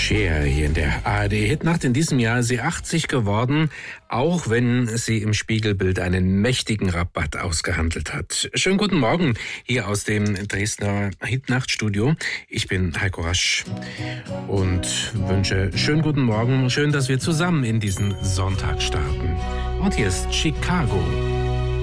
Cher hier in der ARD-Hitnacht. In diesem Jahr ist sie 80 geworden, auch wenn sie im Spiegelbild einen mächtigen Rabatt ausgehandelt hat. Schönen guten Morgen hier aus dem Dresdner Hitnachtstudio. Ich bin Heiko Rasch und wünsche schönen guten Morgen. Schön, dass wir zusammen in diesen Sonntag starten. Und hier ist Chicago.